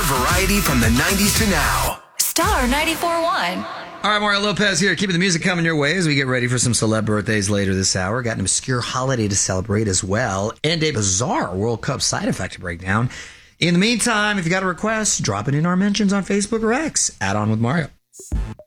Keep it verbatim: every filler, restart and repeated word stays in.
variety from the nineties to now. Star ninety-four point one. All right, Mario Lopez here, keeping the music coming your way as we get ready for some celeb birthdays later this hour. Got an obscure holiday to celebrate as well, and a bizarre World Cup side effect to break down. In the meantime, if you got a request, drop it in our mentions on Facebook or X. Add on with Mario.